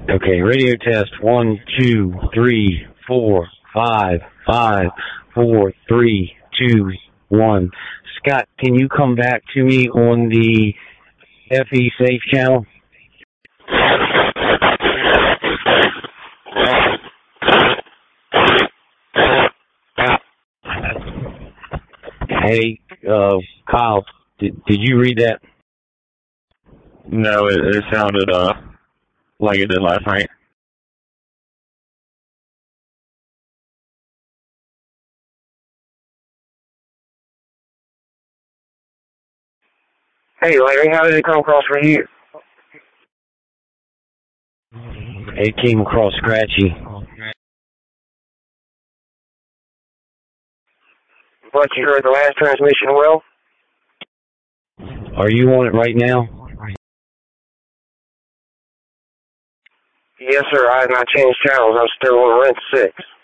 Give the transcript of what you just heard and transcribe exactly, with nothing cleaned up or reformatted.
Okay, radio test. One, two, three, four, five, five, four, three, two, one. Scott, can you come back to me on the F E Safe channel? Hey, uh, Kyle, did, did you read that? No, it, it sounded uh like it did last night. Hey, Larry, how did it come across for you? It came across scratchy. But you heard the last transmission well? Are you on it right now? Yes, sir. I have not changed channels. I'm still on rent six.